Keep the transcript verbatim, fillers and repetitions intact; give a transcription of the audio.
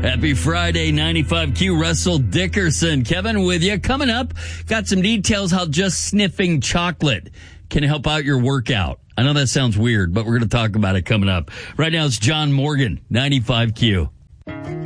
Happy Friday, ninety-five Q, Russell Dickerson. Kevin with you. Coming up, got some details how just sniffing chocolate can help out your workout. I know that sounds weird, but we're going to talk about it coming up. Right now, it's John Morgan, ninety-five Q.